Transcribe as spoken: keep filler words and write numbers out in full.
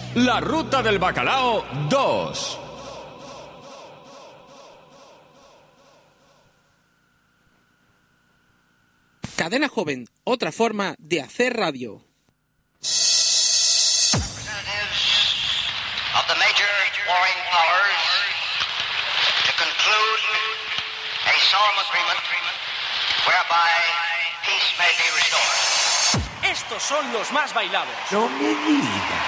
La Ruta del Bacalao dos. Cadena Joven, otra forma de hacer radio. Of the major warring powers to conclude a solemn agreement whereby peace may be restored. Estos son los más bailados. No me digas.